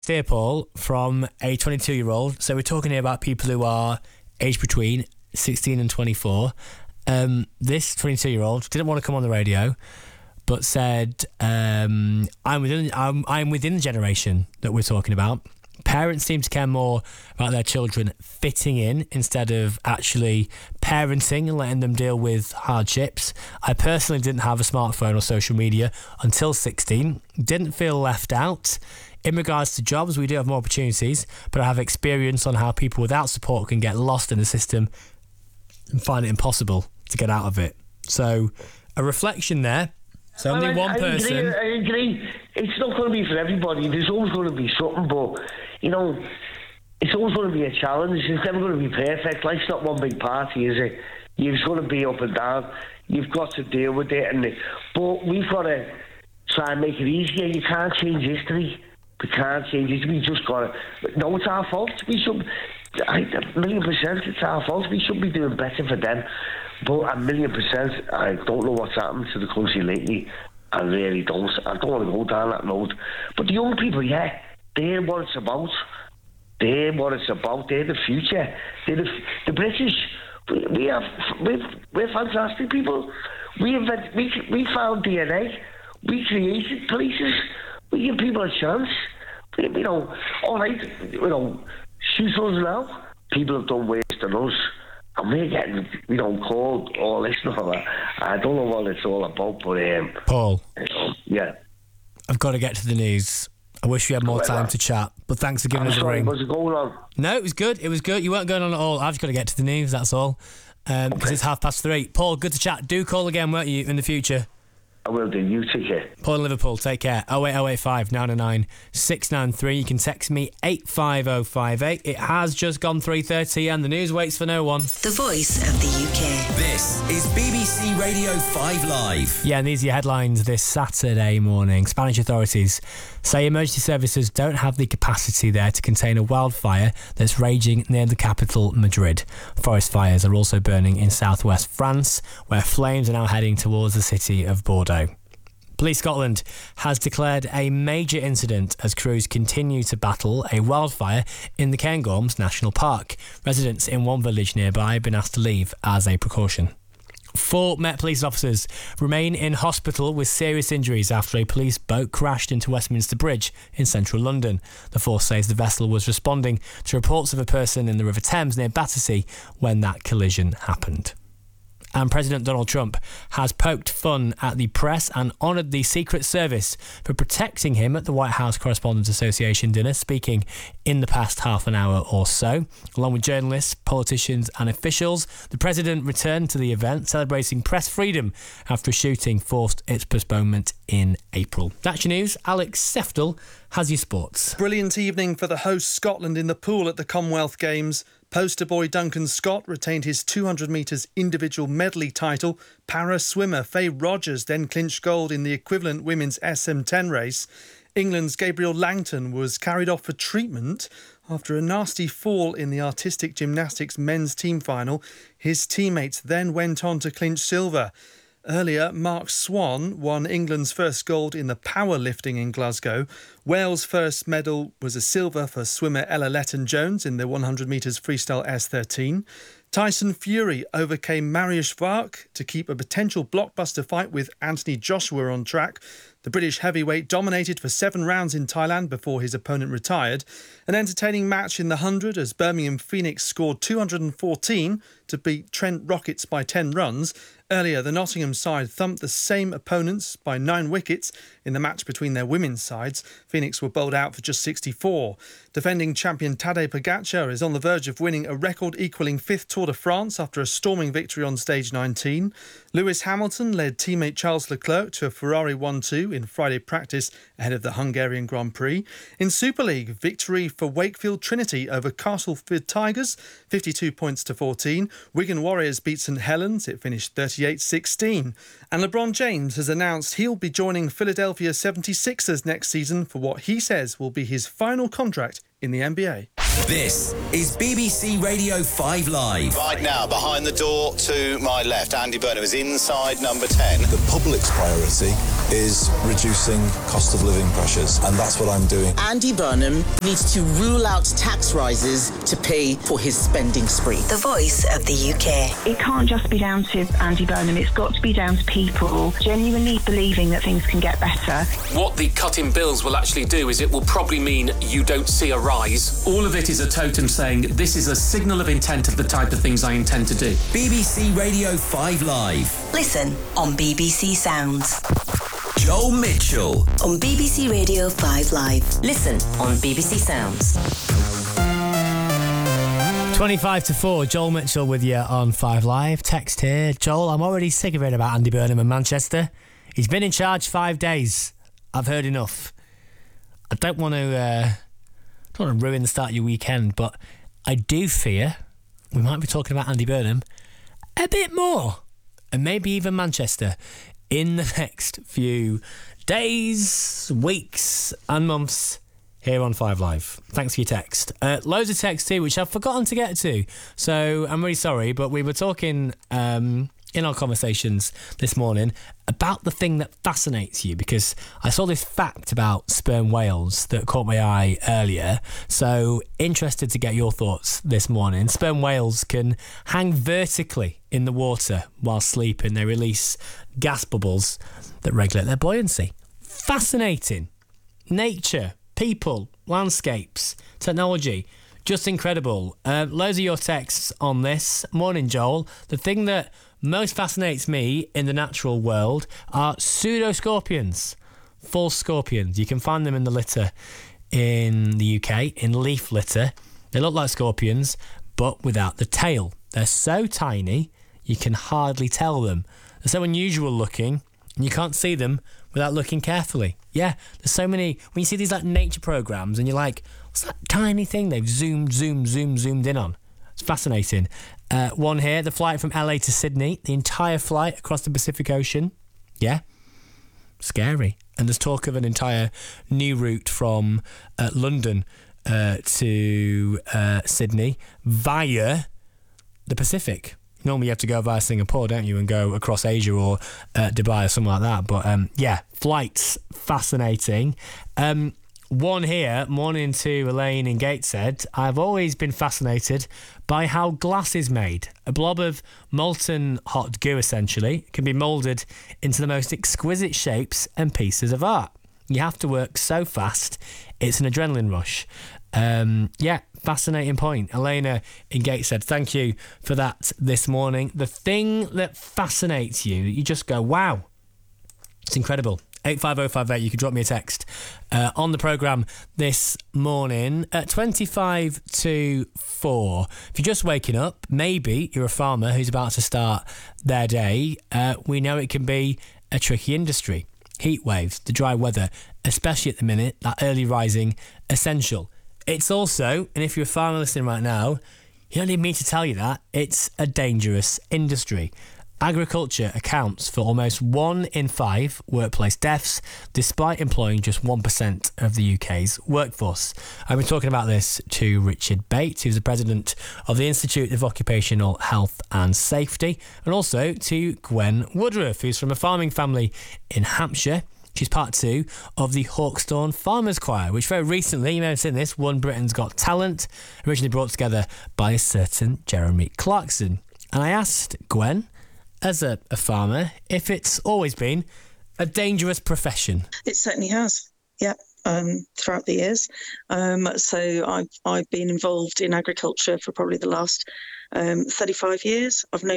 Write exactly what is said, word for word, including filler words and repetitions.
Dear Paul, from a twenty-two-year-old. So we're talking here about people who are aged between sixteen and twenty-four. Um, this twenty-two-year-old didn't want to come on the radio, but said, um, "I'm within. I'm, I'm within the generation that we're talking about. Parents seem to care more about their children fitting in instead of actually parenting and letting them deal with hardships. I personally didn't have a smartphone or social media until sixteen. Didn't feel left out. In regards to jobs, we do have more opportunities, but I have experience on how people without support can get lost in the system and find it impossible to get out of it." So, a reflection there. So only well, I, one I person. Agree, I agree. It's not going to be for everybody. There's always going to be something, but, you know, it's always going to be a challenge. It's never going to be perfect. Life's not one big party, is it? You're going to be up and down. You've got to deal with it. And But we've got to try and make it easier. You can't change history. We can't change it. We just got to... No, it's our fault. We should... I, a million percent it's our fault. We should be doing better for them. But a million percent, I don't know what's happened to the country lately. I really don't. I don't want to go down that road. But the young people, yeah, they're what it's about. They're what it's about. They're the future. They're the, the British. We, we have... We're, we're fantastic people. We, invent, we, we found D N A. We created places. We give people a chance. You know, all right, you know, shoot us now. People have done worse than us. And we're getting, you know, called all this and all that. I don't know what it's all about, but... Um, Paul. You know, yeah. I've got to get to the news. I wish we had more time to chat, but thanks for giving I'm us sorry, a ring. Was it going on? No, it was good. It was good. You weren't going on at all. I've just got to get to the news, that's all. Because um, okay. It's half past three. Paul, good to chat. Do call again, won't you, in the future? I will do. You take care. Paul in Liverpool, take care. oh eight oh eight five nine oh nine six nine three. You can text me eight five oh five eight. It has just gone three thirty and the news waits for no one. The voice of the U K. This is B B C Radio five Live. Yeah, and these are your headlines this Saturday morning. Spanish authorities say emergency services don't have the capacity there to contain a wildfire that's raging near the capital, Madrid. Forest fires are also burning in southwest France, where flames are now heading towards the city of Bordeaux. Police Scotland has declared a major incident as crews continue to battle a wildfire in the Cairngorms National Park. Residents in one village nearby have been asked to leave as a precaution. Four Met Police officers remain in hospital with serious injuries after a police boat crashed into Westminster Bridge in central London. The force says the vessel was responding to reports of a person in the River Thames near Battersea when that collision happened. And President Donald Trump has poked fun at the press and honoured the Secret Service for protecting him at the White House Correspondents Association dinner, speaking in the past half an hour or so. Along with journalists, politicians and officials, the President returned to the event celebrating press freedom after a shooting forced its postponement in April. That's your news. Alex Seftel has your sports. Brilliant evening for the host Scotland in the pool at the Commonwealth Games. Poster boy Duncan Scott retained his two hundred metres individual medley title. Para swimmer Faye Rogers then clinched gold in the equivalent women's S M ten race. England's Gabriel Langton was carried off for treatment after a nasty fall in the artistic gymnastics men's team final. His teammates then went on to clinch silver. Earlier, Mark Swan won England's first gold in the powerlifting in Glasgow. Wales' first medal was a silver for swimmer Ella Letton-Jones in the one hundred metres freestyle S thirteen. Tyson Fury overcame Mariusz Vark to keep a potential blockbuster fight with Anthony Joshua on track. The British heavyweight dominated for seven rounds in Thailand before his opponent retired. An entertaining match in the one hundred as Birmingham Phoenix scored two hundred fourteen to beat Trent Rockets by ten runs. Earlier, the Nottingham side thumped the same opponents by nine wickets in the match between their women's sides. Phoenix were bowled out for just sixty-four. Defending champion Tadej Pogacar is on the verge of winning a record-equalling fifth Tour de France after a storming victory on stage nineteen. Lewis Hamilton led teammate Charles Leclerc to a Ferrari one two in Friday practice ahead of the Hungarian Grand Prix. In Super League, victory for Wakefield Trinity over Castleford Tigers, fifty-two points to fourteen. Wigan Warriors beat St Helens, it finished thirty-eight sixteen. And LeBron James has announced he'll be joining Philadelphia seventy-sixers next season for what he says will be his final contract in the N B A. This is B B C Radio five Live. Right now, behind the door to my left, Andy Burnham is inside number ten. The public's priority is reducing cost of living pressures, and that's what I'm doing. Andy Burnham needs to rule out tax rises to pay for his spending spree. The voice of the U K. It can't just be down to Andy Burnham, it's got to be down to people genuinely believing that things can get better. What the cut in bills will actually do is it will probably mean you don't see a rise. All of it is a totem saying this is a signal of intent of the type of things I intend to do. B B C Radio five Live. Listen on B B C Sounds. Joel Mitchell. On B B C Radio five Live. Listen on B B C Sounds. twenty-five to four, Joel Mitchell with you on five Live. Text here. Joel, I'm already sick of hearing about Andy Burnham in Manchester. He's been in charge five days. I've heard enough. I don't want to, uh, don't want to ruin the start of your weekend, but I do fear we might be talking about Andy Burnham a bit more, and maybe even Manchester, in the next few days, weeks and months here on five Live. Thanks for your text. Uh, loads of text too, which I've forgotten to get to, so I'm really sorry, but we were talking um, in our conversations this morning about the thing that fascinates you, because I saw this fact about sperm whales that caught my eye earlier, so interested to get your thoughts this morning. Sperm whales can hang vertically in the water while sleeping. They release gas bubbles that regulate their buoyancy. Fascinating. Nature, people, landscapes, technology, just incredible. Uh, loads of your texts on this. Morning, Joel. The thing that most fascinates me in the natural world are pseudoscorpions, false scorpions. You can find them in the litter in the U K, in leaf litter. They look like scorpions, but without the tail. They're so tiny, you can hardly tell them. They're so unusual looking, and you can't see them without looking carefully. Yeah, there's so many. When you see these like nature programs, and you're like, what's that tiny thing they've zoomed, zoomed, zoomed, zoomed in on? It's fascinating. Uh, one here, the flight from L A to Sydney, the entire flight across the Pacific Ocean. Yeah, scary. And there's talk of an entire new route from uh, London uh, to uh, Sydney via the Pacific. Normally you have to go via Singapore, don't you, and go across Asia or uh, Dubai or something like that. But um, yeah, flights, fascinating. Um, one here, morning to Elaine in Gateshead. I've always been fascinated by how glass is made. A blob of molten hot goo, essentially, can be moulded into the most exquisite shapes and pieces of art. You have to work so fast, it's an adrenaline rush. Um, yeah, fascinating point. Elena in Gateshead, thank you for that this morning. The thing that fascinates you, you just go, wow, it's incredible. eight five oh five eight, you can drop me a text uh, on the programme this morning at twenty-five to four. If you're just waking up, maybe you're a farmer who's about to start their day. Uh, we know it can be a tricky industry. Heat waves, the dry weather, especially at the minute, that early rising, essential. It's also, and if you're a farmer listening right now, you don't need me to tell you that, it's a dangerous industry. Agriculture accounts for almost one in five workplace deaths, despite employing just one percent of the U K's workforce. I've been talking about this to Richard Bates, who's the president of the Institute of Occupational Health and Safety, and also to Gwen Woodruff, who's from a farming family in Hampshire. She's part two of the Hawkstone Farmers Choir, which very recently, you may have seen this, won Britain's Got Talent, originally brought together by a certain Jeremy Clarkson. And I asked Gwen, as a, a farmer, if it's always been a dangerous profession. It certainly has, yeah, um, throughout the years. Um, so I've, I've been involved in agriculture for probably the last um, thirty-five years. I've known